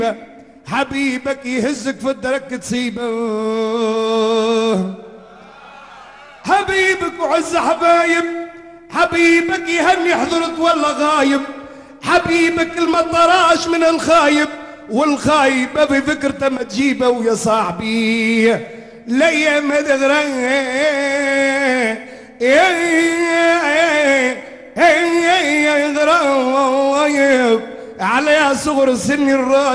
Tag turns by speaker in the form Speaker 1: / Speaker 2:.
Speaker 1: حبيبك يهزك في الدرك تسيبه، حبيبك وعز حبايب، حبيبك يهني حضرت ولا غايب، حبيبك المطراش من الخايب، والخايب بفكرته ما تجيبه، ويا صاحبي ليا ما غرايب على يا صغر سن الراجل.